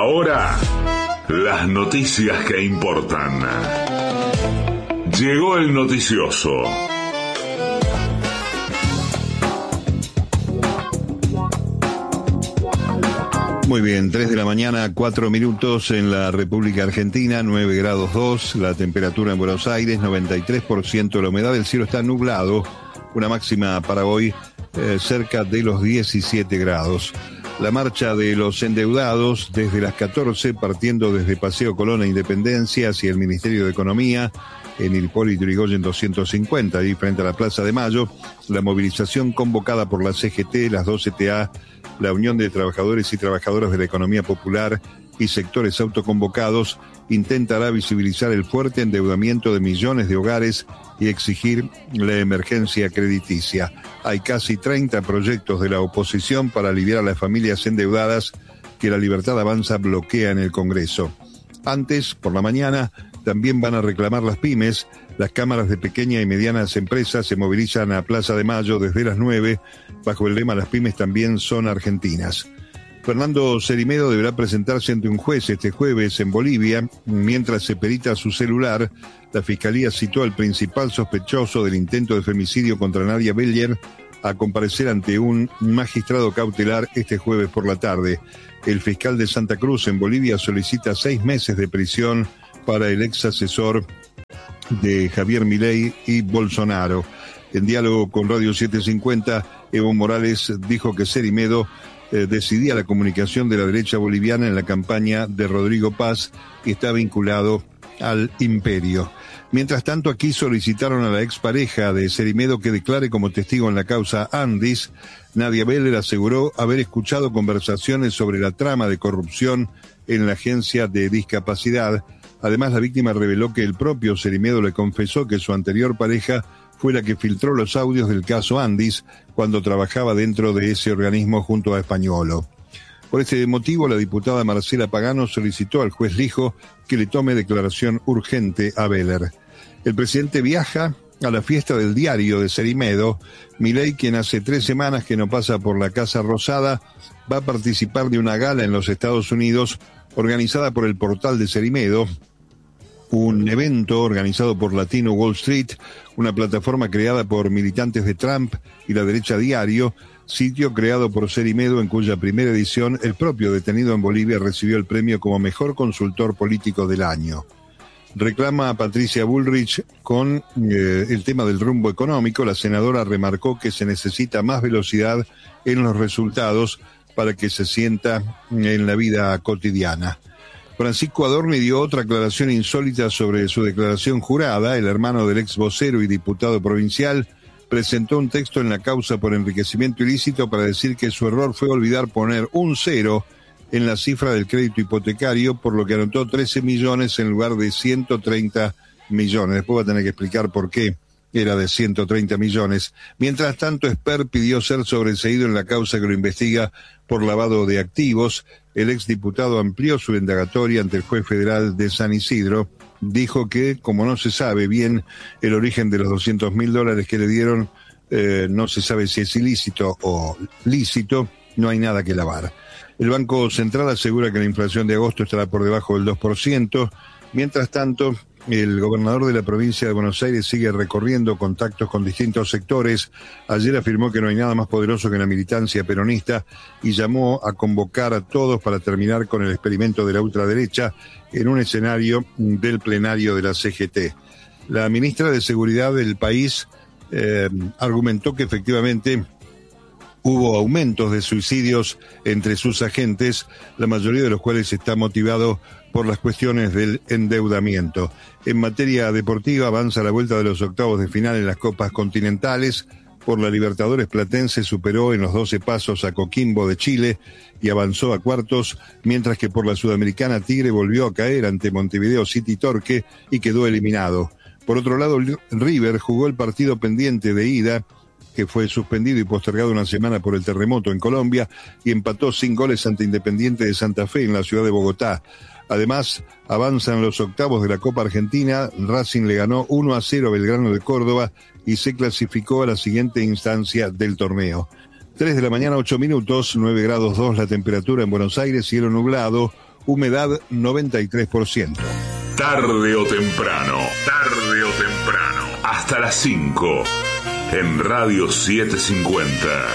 Ahora, las noticias que importan. Llegó el noticioso. Muy bien, 3 de la mañana, 4 minutos en la República Argentina, 9 grados 2, la temperatura en Buenos Aires, 93% la humedad, el cielo está nublado, una máxima para hoy cerca de los 17 grados. La marcha de los endeudados desde las 14, partiendo desde Paseo Colón e Independencia hacia el Ministerio de Economía, en Hipólito Yrigoyen 250, ahí frente a la Plaza de Mayo, la movilización convocada por la CGT, las 2 CTA, la Unión de Trabajadores y Trabajadoras de la Economía Popular y sectores autoconvocados, intentará visibilizar el fuerte endeudamiento de millones de hogares y exigir la emergencia crediticia. Hay casi 30 proyectos de la oposición para aliviar a las familias endeudadas que la Libertad Avanza bloquea en el Congreso. Antes, por la mañana, también van a reclamar las pymes. Las cámaras de pequeñas y medianas empresas se movilizan a Plaza de Mayo desde las 9, bajo el lema "Las pymes también son argentinas". Fernando Cerimedo deberá presentarse ante un juez este jueves en Bolivia, mientras se perita su celular. La Fiscalía citó al principal sospechoso del intento de femicidio contra Nadia Beller a comparecer ante un magistrado cautelar este jueves por la tarde. El fiscal de Santa Cruz en Bolivia solicita 6 meses de prisión para el ex asesor de Javier Milei y Bolsonaro. En diálogo con Radio 750, Evo Morales dijo que Cerimedo decidía la comunicación de la derecha boliviana en la campaña de Rodrigo Paz y está vinculado al imperio. Mientras tanto, aquí solicitaron a la expareja de Cerimedo que declare como testigo en la causa Andis. Nadia Beller aseguró haber escuchado conversaciones sobre la trama de corrupción en la agencia de discapacidad. Además, la víctima reveló que el propio Cerimedo le confesó que su anterior pareja fue la que filtró los audios del caso Andis cuando trabajaba dentro de ese organismo junto a Españolo. Por este motivo, la diputada Marcela Pagano solicitó al juez Lijo que le tome declaración urgente a Beller. El presidente viaja a la fiesta del diario de Cerimedo. Milei, quien hace 3 semanas que no pasa por la Casa Rosada, va a participar de una gala en los Estados Unidos organizada por el portal de Cerimedo, un evento organizado por Latino Wall Street, una plataforma creada por militantes de Trump y la derecha Diario, sitio creado por Cerimedo en cuya primera edición el propio detenido en Bolivia recibió el premio como mejor consultor político del año. Reclama a Patricia Bullrich con el tema del rumbo económico. La senadora remarcó que se necesita más velocidad en los resultados para que se sienta en la vida cotidiana. Francisco Adorni dio otra aclaración insólita sobre su declaración jurada. El hermano del ex vocero y diputado provincial presentó un texto en la causa por enriquecimiento ilícito para decir que su error fue olvidar poner un 0 en la cifra del crédito hipotecario, por lo que anotó 13 millones en lugar de 130 millones. Después va a tener que explicar por qué era de 130 millones. Mientras tanto, Esper pidió ser sobreseído en la causa que lo investiga por lavado de activos. El exdiputado amplió su indagatoria ante el juez federal de San Isidro. Dijo que, como no se sabe bien el origen de los $200.000 que le dieron, no se sabe si es ilícito o lícito, no hay nada que lavar. El Banco Central asegura que la inflación de agosto estará por debajo del 2%. Mientras tanto, el gobernador de la provincia de Buenos Aires sigue recorriendo contactos con distintos sectores. Ayer afirmó que no hay nada más poderoso que la militancia peronista y llamó a convocar a todos para terminar con el experimento de la ultraderecha en un escenario del plenario de la CGT. La ministra de Seguridad del país argumentó que efectivamente hubo aumentos de suicidios entre sus agentes, la mayoría de los cuales está motivado por las cuestiones del endeudamiento. En materia deportiva, avanza la vuelta de los octavos de final en las Copas Continentales. Por la Libertadores, Platense superó en los 12 pasos a Coquimbo de Chile y avanzó a cuartos, mientras que por la Sudamericana, Tigre volvió a caer ante Montevideo City Torque y quedó eliminado. Por otro lado, River jugó el partido pendiente de ida, que fue suspendido y postergado una semana por el terremoto en Colombia, y empató sin goles ante Independiente de Santa Fe en la ciudad de Bogotá. Además, avanzan los octavos de la Copa Argentina. Racing le ganó 1-0 a Belgrano de Córdoba y se clasificó a la siguiente instancia del torneo. 3 de la mañana, 8 minutos, 9 grados 2 la temperatura en Buenos Aires, cielo nublado, humedad 93%. Tarde o temprano. Hasta las 5 en Radio 750.